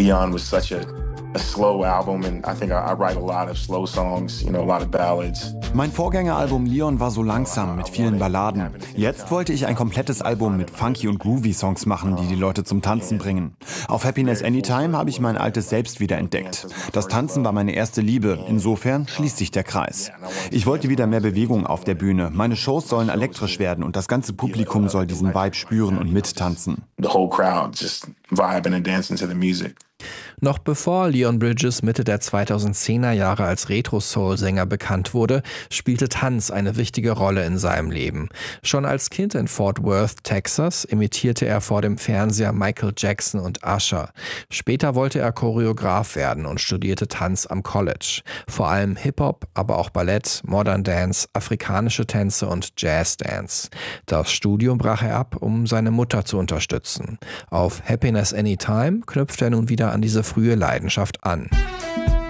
Leon was such a slow album, and I think I write a lot of slow songs, a lot of ballads. Mein Vorgängeralbum Leon war so langsam, mit vielen Balladen. Jetzt wollte ich ein komplettes Album mit funky und groovy Songs machen, die Leute zum Tanzen bringen. Auf Happiness Anytime habe ich mein altes Selbst wiederentdeckt. Das Tanzen war meine erste Liebe, insofern schließt sich der Kreis. Ich wollte wieder mehr Bewegung auf der Bühne. Meine Shows sollen elektrisch werden und das ganze Publikum soll diesen Vibe spüren und mittanzen. The whole crowd just vibing and dancing to the music. Noch bevor Leon Bridges Mitte der 2010er Jahre als Retro-Soul-Sänger bekannt wurde, spielte Tanz eine wichtige Rolle in seinem Leben. Schon als Kind in Fort Worth, Texas, imitierte er vor dem Fernseher Michael Jackson und Usher. Später wollte er Choreograf werden und studierte Tanz am College. Vor allem Hip-Hop, aber auch Ballett, Modern Dance, afrikanische Tänze und Jazz-Dance. Das Studium brach er ab, um seine Mutter zu unterstützen. Auf Happiness Anytime knüpft er nun wieder an diese frühe Leidenschaft an.